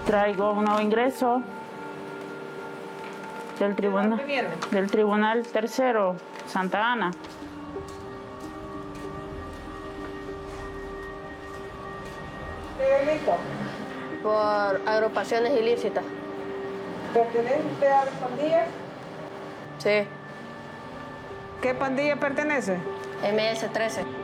Traigo un nuevo ingreso del Tribunal Tercero, Santa Ana. ¿Qué delito? Por agrupaciones ilícitas. ¿Pertenece usted a las pandillas? Sí. ¿Qué pandilla pertenece? MS-13.